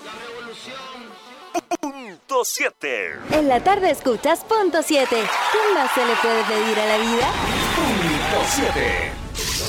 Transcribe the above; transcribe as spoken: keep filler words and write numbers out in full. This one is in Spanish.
Punto siete. En la tarde escuchas Punto siete. ¿Qué más se le puede pedir a la vida? Punto siete.